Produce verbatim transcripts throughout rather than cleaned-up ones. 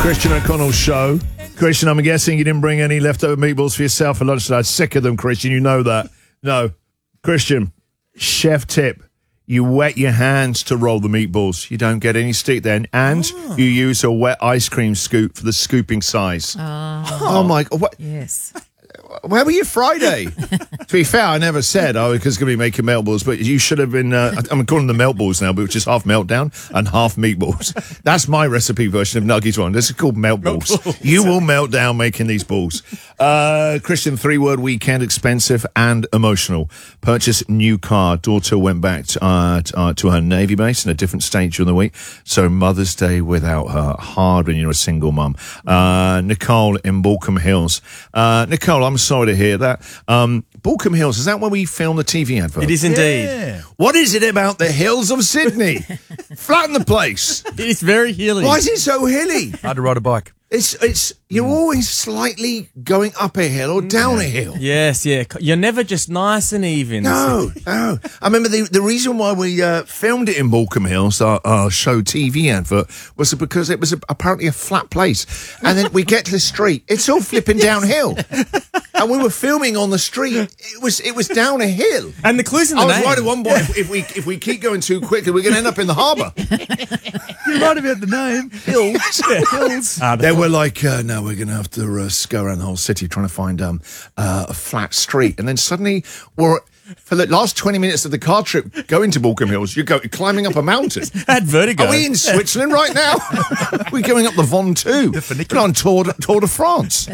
Christian O'Connell show. Christian, I'm guessing you didn't bring any leftover meatballs for yourself for lunch today. Sick of them, Christian. You know that. No. Christian, chef tip. You wet your hands to roll the meatballs. You don't get any stick then. And oh. you use a wet ice cream scoop for the scooping size. Oh, oh my God. What? Yes. Where were you Friday? To be fair, I never said I was going to be making meatballs, but you should have been, uh, I'm calling them meatballs now, but which is half meltdown and half meatballs. That's my recipe version of Nuggies one. This is called meltballs. Melt you will melt down making these balls. Uh, Christian, three-word weekend, expensive and emotional. Purchase new car. Daughter went back to, uh, to, uh, to her Navy base in a different stage during the week. So Mother's Day without her. Hard when you're a single mum. Uh, Nicole in Balcombe Hills. Uh, Nicole, I'm sorry to hear that. Um, Balcombe Hills, is that where we filmed the T V advert? It is indeed. Yeah. What is it about the hills of Sydney? Flatten the place. It's very hilly. Why is it so hilly? Hard to ride a bike. It's it's you're always slightly going up a hill or down a hill. Yes, yeah. You're never just nice and even. No, no. I remember the the reason why we uh, filmed it in Balcombe Hills, our, our show T V advert, was because it was a, apparently a flat place. And then we get to the street, it's all flipping downhill. And we were filming on the street. It was it was down a hill. And the clues in the I was name. right at one point. If, if we if we keep going too quickly, we're going to end up in the harbour. You're right about the name. Hills. Hills. Uh, they were like, uh, no, we're going to have to uh, go around the whole city trying to find um, uh, a flat street. And then suddenly, we're, for the last twenty minutes of the car trip going to Balcombe Hills, you're go, climbing up a mountain. I had vertigo. Are we in Switzerland right now? We're going up the Ventoux. We're on Tour de, Tour de France.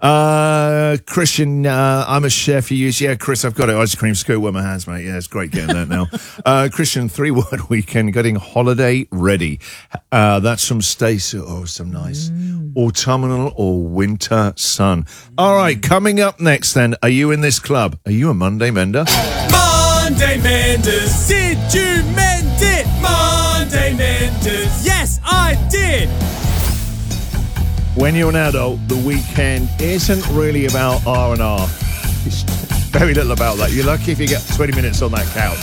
Uh, Christian, uh, I'm a chef. You use, yeah, Chris, I've got it. Ice cream scoop with my hands, mate. Yeah, it's great getting that now. Uh, Christian, three-word weekend, getting holiday ready. Uh, that's from Stacey. Oh, some nice mm. autumnal or winter sun. All right, coming up next then, are you in this club? Are you a Monday Mender? Monday Menders, did you mend it? Monday Menders, yes, I did. When you're an adult, the weekend isn't really about R and R. It's very little about that. You're lucky if you get twenty minutes on that couch.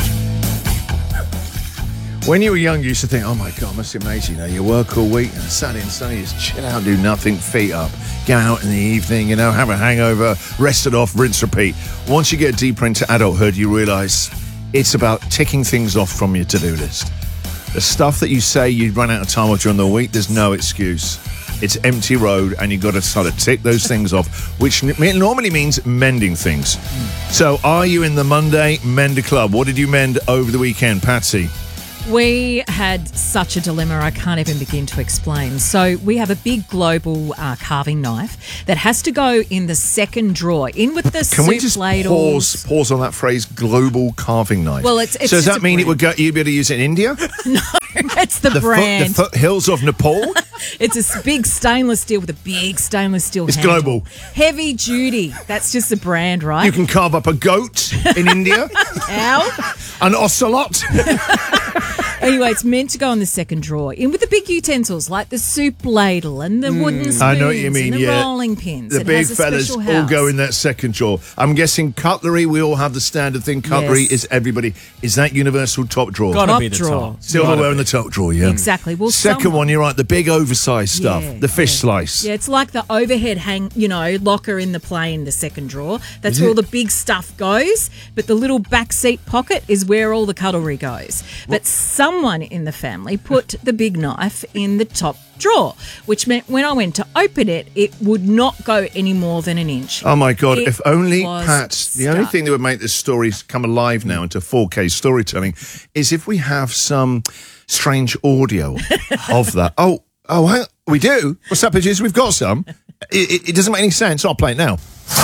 When you were young, you used to think, oh my God, must be amazing. You know, you work all week and Saturday and Sunday, just chill out, do nothing, feet up, go out in the evening, you know, have a hangover, rest it off, rinse, repeat. Once you get deeper into adulthood, you realise it's about ticking things off from your to-do list. The stuff that you say you run out of time with during the week, there's no excuse. It's empty road, and you've got to sort of tick those things off, which normally means mending things. Mm. So are you in the Monday Mender Club? What did you mend over the weekend, Patsy? We had such a dilemma I can't even begin to explain. So we have a big global uh, carving knife that has to go in the second drawer, in with the Can soup we just ladles. pause, pause on that phrase, global carving knife? Well, it's, it's so does that mean brand. it would go, you'd be able to use it in India? No, it's the, the brand. Foot, the foothills of Nepal? It's a big stainless steel with a big stainless steel It's handle. global. Heavy duty. That's just the brand, right? You can carve up a goat in India. Ow. An ocelot. Anyway, it's meant to go in the second drawer, in with the big utensils like the soup ladle and the wooden spoons I know what you mean, and the yeah. rolling pins. The It big has a fellas special all house. go in that second drawer. I'm guessing cutlery, we all have the standard thing. Cutlery Yes. is everybody. Is that universal top drawer? Gotta Top be the drawer. top. Silverware in the top drawer, yeah. Exactly. Well, Second someone- one, you're right, the big oversized stuff. Yeah, the fish yeah. slice. Yeah, it's like the overhead hang, you know, locker in the plane, the second drawer. That's Is where it? all the big stuff goes, but the little back seat pocket is where all the cutlery goes. But someone in the family put the big knife in the top drawer, which meant when I went to open it, it would not go any more than an inch. Oh my God, It if only, was Pat, the only stuck. thing that would make this story come alive now into four K storytelling is if we have some strange audio of that. Oh, oh, hang on. We do? What's up, producer? We've got some. It, it, it doesn't make any sense. I'll play it now.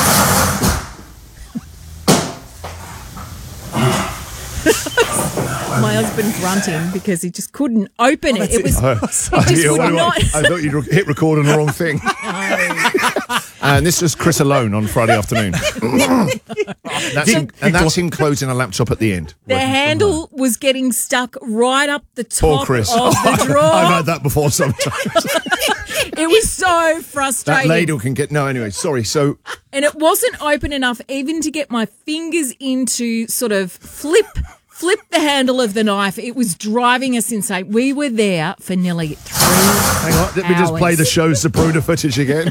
My husband grunting because he just couldn't open it. It was, Oh, it just yeah, would what do I- not. I thought you'd re- hit record on the wrong thing. And this was Chris alone on Friday afternoon. that's him, and that's him closing a laptop at the end. The handle was getting stuck right up the Poor top Chris. of the drawer. I've had that before sometimes. It was so That frustrating. ladle can get... No, anyway, sorry. So, And it wasn't open enough even to get my fingers into sort of flip flipped the handle of the knife. It was driving us insane. We were there for nearly three Hang on, let me just hours. play the show's Zapruder footage again.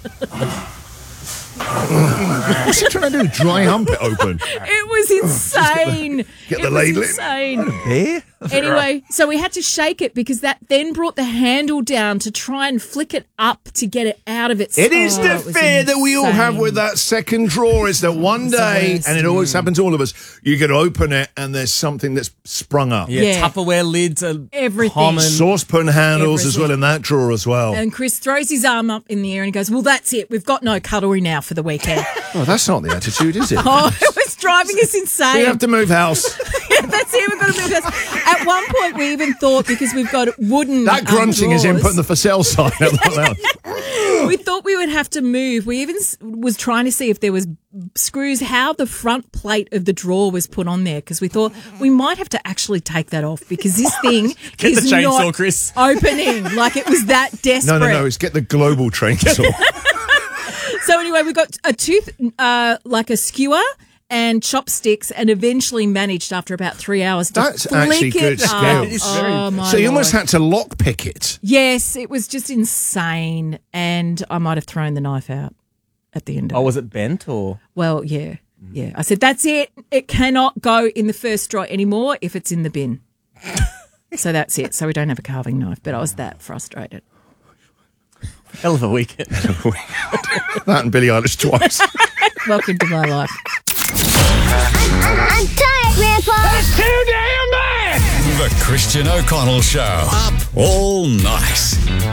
What's he trying to do? Dry hump it open? It was insane. get the it ladle was in. insane. Bear? Anyway, so we had to shake it because that then brought the handle down to try and flick it up to get it out of its. It is Oh, the it was fear that we all have insane. with that second drawer is that one the day, worst. and it always happens to all of us, you get to open it and there's something that's sprung up. Yeah, Yeah. Tupperware lids are Everything. common. Saucepan handles as Everything. well in that drawer as well. And Chris throws his arm up in the air and he goes, "Well, that's it. We've got no cutlery now for the weekend." Oh, that's not the attitude, is it? Oh, it was driving us insane. We have to move house. That's it. We've got to move this. At one point, we even thought because we've got wooden. That um, grunting is him drawers, putting the for sale sign out the loud. We thought we would have to move. We even s- was trying to see if there was screws, how the front plate of the drawer was put on there, because we thought we might have to actually take that off because this thing Get is the chainsaw, not Chris. opening. Like it was that desperate. No, no, no. It's get the global train saw. So anyway, we got a tooth, uh, like a skewer and chopsticks, and eventually managed after about three hours to That's flick actually it good up. skills. It's very- Oh, my So you almost Lord. had to lockpick it. Yes, it was just insane, and I might have thrown the knife out at the end of Oh, it. was it bent or? Well, yeah, yeah. I said, that's it. It cannot go in the first drawer anymore if it's in the bin. So that's it. So we don't have a carving knife, but I was that frustrated. Hell of a weekend. That and Billie Eilish twice. Welcome to my life. I'm tired, Grandpa. The Christian O'Connell Show. Up all night.